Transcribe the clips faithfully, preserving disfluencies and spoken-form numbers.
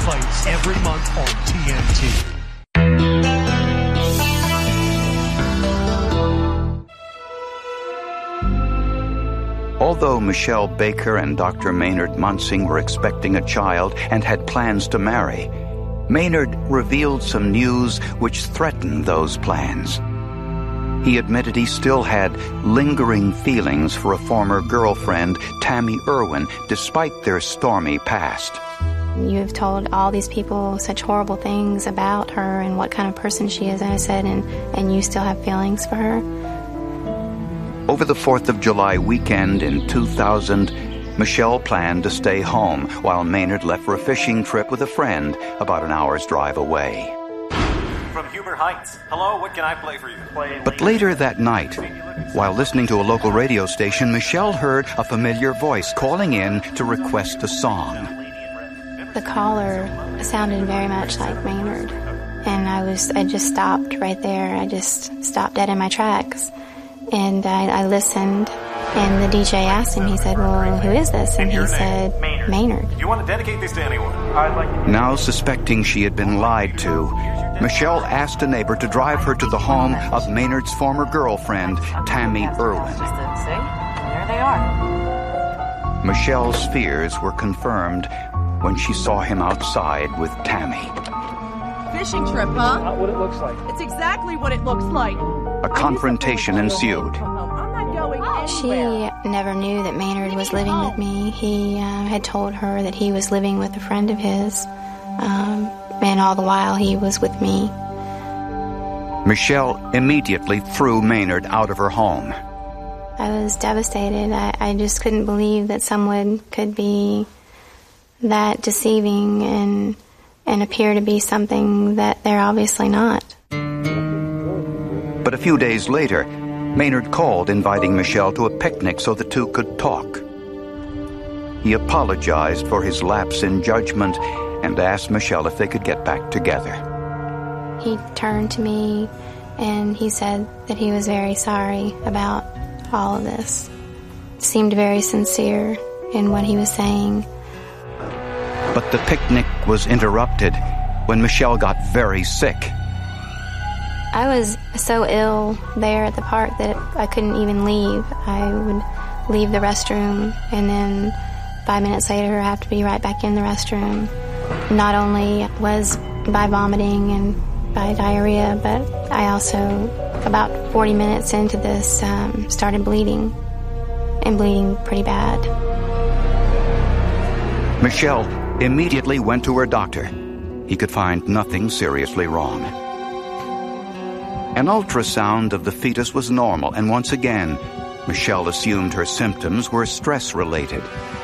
Fights every month on T N T. Although Michelle Baker and Doctor Maynard Munsing were expecting a child and had plans to marry, Maynard revealed some news which threatened those plans. He admitted he still had lingering feelings for a former girlfriend, Tammy Irwin, despite their stormy past. You've told all these people such horrible things about her and what kind of person she is, and I said, and, and you still have feelings for her? Over the fourth of July weekend in two thousand, Michelle planned to stay home while Maynard left for a fishing trip with a friend about an hour's drive away. From Huber Heights. Hello, what can I play for you? But later that night, while listening to a local radio station, Michelle heard a familiar voice calling in to request a song. The caller sounded very much like Maynard, and I was I just stopped right there. I just stopped dead in my tracks, and I, I listened, and the D J asked him, he said, well, who is this? And he said, Maynard. Do you want to dedicate this to anyone? Now suspecting she had been lied to, Michelle asked a neighbor to drive her to the home of Maynard's former girlfriend, Tammy Irwin. There they are. Michelle's fears were confirmed when she saw him outside with Tammy. Fishing trip, huh? Not what it looks like. It's exactly what it looks like. A confrontation ensued. I'm not going anywhere. She never knew that Maynard was living with me. He uh, had told her that he was living with a friend of his, um, and all the while he was with me. Michelle immediately threw Maynard out of her home. I was devastated. I, I just couldn't believe that someone could be that deceiving and and appear to be something that they're obviously not. But a few days later, Maynard called inviting Michelle to a picnic so the two could talk. He apologized for his lapse in judgment and asked Michelle if they could get back together. He turned to me and he said that he was very sorry about all of this. Seemed very sincere in what he was saying. But the picnic was interrupted when Michelle got very sick. I was so ill there at the park that I couldn't even leave. I would leave the restroom and then five minutes later have to be right back in the restroom. Not only was by vomiting and by diarrhea, but I also, about forty minutes into this, um, started bleeding, and bleeding pretty bad. Michelle immediately went to her doctor. He could find nothing seriously wrong. An ultrasound of the fetus was normal, and once again, Michelle assumed her symptoms were stress-related.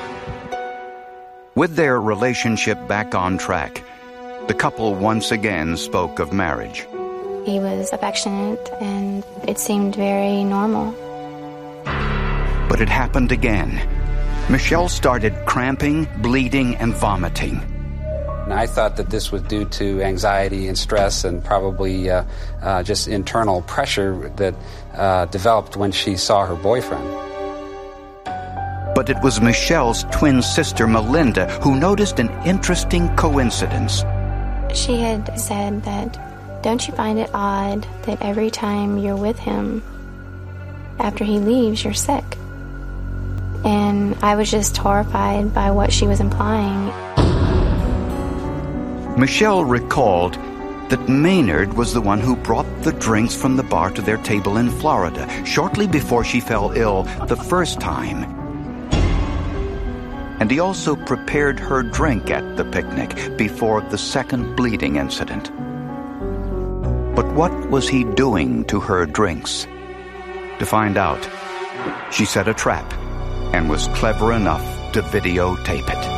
With their relationship back on track, the couple once again spoke of marriage. He was affectionate, and it seemed very normal. But it happened again. Michelle started cramping, bleeding, and vomiting. And I thought that this was due to anxiety and stress and probably uh, uh, just internal pressure that uh, developed when she saw her boyfriend. But it was Michelle's twin sister, Melinda, who noticed an interesting coincidence. She had said that, don't you find it odd that every time you're with him, after he leaves, you're sick? And I was just horrified by what she was implying. Michelle recalled that Maynard was the one who brought the drinks from the bar to their table in Florida shortly before she fell ill the first time. And he also prepared her drink at the picnic before the second bleeding incident. But what was he doing to her drinks? To find out, she set a trap and was clever enough to videotape it.